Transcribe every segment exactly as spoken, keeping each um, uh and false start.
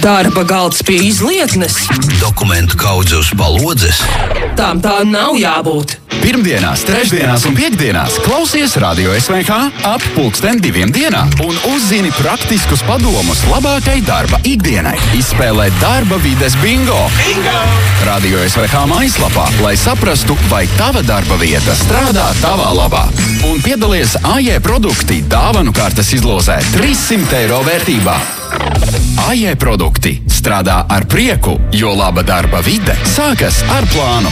Darba galds pie izlietnes. Dokumentu kaudze uz palodzes. Tām tā nav jābūt. Pirmdienās, trešdienās un piekdienās klausies Radio S V H ap pulksten diviem dienā un uzzini praktiskus padomus labākai darba ikdienai. Izspēlē darba vides bingo. Bingo! Radio S V H mājaslapā, lai saprastu, vai tava darba vieta strādā tavā labā. Un piedalies A J produkti dāvanu kartes izlozē trīssimt eiro vērtībā. A J produkti strādā ar prieku, jo laba darba vide sākas ar plānu.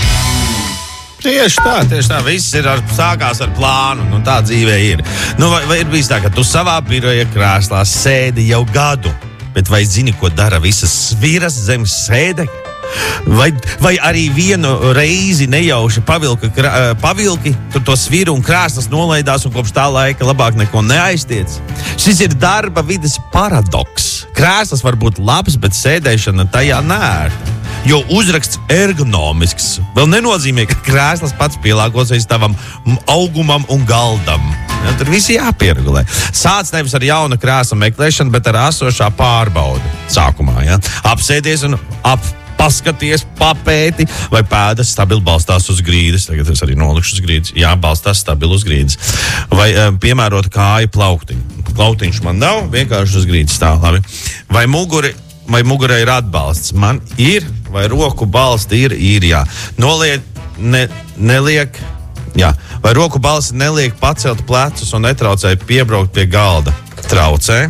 Tieši tā, tieši tā. Viss ir ar, sākās ar plānu. Nu, tā dzīvē ir. Nu, vai, vai ir bijis tā, ka tu savā biroja krēslā sēdi jau gadu, bet vai zini, ko dara visas sviras zem sēdekļa? Vai, vai arī vienu reizi nejauši pavilka, pavilki, tur to sviru un krēslas nolaidās un kopš tā laika labāk neko neaiztiec? Šis ir darba vides paradoks. Krēslas var būt labs, bet sēdēšana tajā nērta. Jo uzraksts ergonomisks vēl nenozīmē, ka krēslas pats pielāgosies tavam augumam un galdam. Ja, tur viss jāpieregulē. Sāc nevis ar jaunu krēslu meklēšanu, bet ar esošā pārbaudi. Sākumā, ja? Apsēdies un ap, paskaties, papēti, vai pēdas stabili balstās uz grīdas. Tagad es arī nolikšu uz grīdas. Jā, balstās stabili uz grīdas. Vai um, piemērot kāju plauktiņu. Plauktiņš man nav, vienkārši uz grīdas stāv. Labi. Vai muguri Vai mugurē ir atbalsts? Man ir, vai roku balsti ir, ir, jā. Noliek, ne, neliek, jā. Vai roku balsti neliek pacelt plecus un netraucē piebraukt pie galda? Traucē.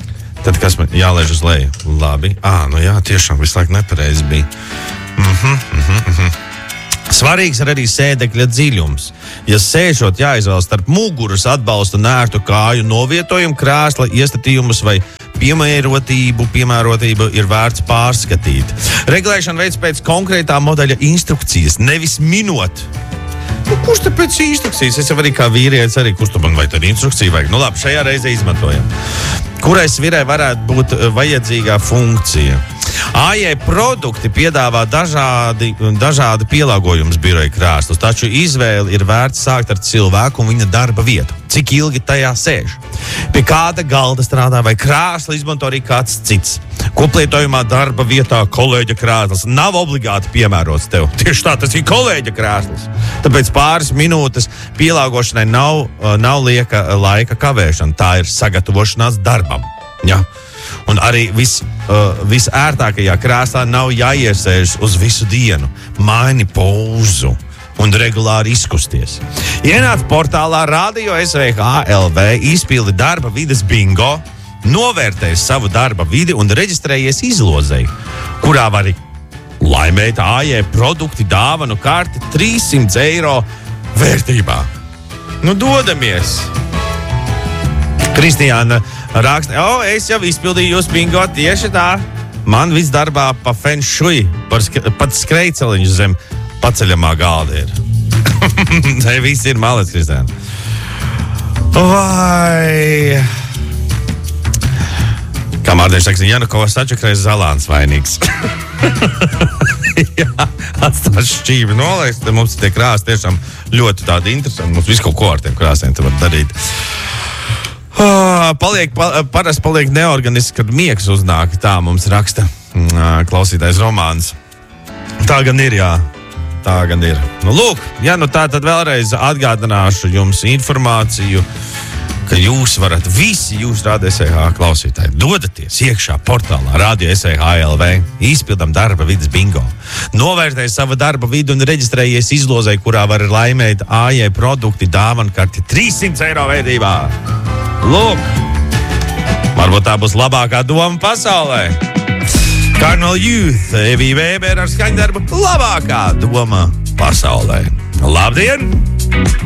Tad kas man jālēž uz leju? Labi. Ā, nu jā, tiešām visu laiku nepareizi bija. Mhm, mhm, mhm. Svarīgs ir arī sēdekļa dziļums. Ja sēžot jāizvēlas starp muguras atbalstu un ērtu kāju novietojumu, krēsla iestatījumus vai piemērotību, piemērotību ir vērts pārskatīt. Regulēšana veids pēc konkrētā modeļa instrukcijas, nevis minot. Nu, kurš te pēc instrukcijas? Es jau arī kā vīrietis, arī kurš tu man vai tad instrukciju vajag? Nu labi, šajā reizē izmantojam. Kurai svirai varētu būt vajadzīgā funkcija? A J produkti piedāvā dažādi, dažādi pielāgojumus biroja krēslus, taču izvēle ir vērts sākt ar cilvēku un viņa darba vietu. Cik ilgi tajā sēž? Pie kāda galda strādā vai krēsla izmanto arī kāds cits? Koplietojumā darba vietā kolēģa krēsls nav obligāti piemērots tev. Tieši tā, tas ir kolēģa krēsls. Tāpēc pāris minūtes pielāgošanai nav, nav lieka laika kavēšana. Tā ir sagatavošanās darbam. Ja? Un arī vis, uh, visērtākajā krēslā nav jāiesēžas uz visu dienu. Maini pozu un regulāri izkusties. Ienāc portālā Radio S V H L V, izpildi darba vides bingo, novērtēs savu darba vidi un reģistrējies izlozei, kurā vari laimēt A J produkti dāvanu karti trīssimt eiro vērtībā. Nu, dodamies! Kristiāna raksta, o, es jau izpildīju jūs bingo tieši tā. Man viss darbā pa feng shui, pat skrejceliņš zem paceļamā galda ir. Te viss ir malets, Kristiāna. Vai... Kā Mārtiņš saka, Janukovs sačakrēs Zalāns vainīgs. Jā, atstās šķīvi nolaist, mums tie krāsi tiešām ļoti tādi interesanti. Mums visu kaut ko ar tiem krāsiem te var darīt. Oh, paliek, pa, parasti paliek neorganiski, kad miegs uznāk. Tā mums raksta uh, klausītājs Romāns. Tā gan ir, jā. Tā gan ir. Nu, lūk, ja nu tā, tad vēlreiz atgādināšu jums informāciju, ka jūs varat visi jūs Radio S V H klausītāji dodaties iekšā portālā Radio S V H L V, izpildam darba vides bingo. Novērtēj savu darba vidu un reģistrējies izlozē, kurā var laimēt A J produkti dāvanu karti trīssimt eiro vērtībā. Lūk, varbūt tā būs labākā doma pasaulē. Cardinal Youth, Evija Vēbera ar skaņdarbu labākā doma pasaulē. Labdien!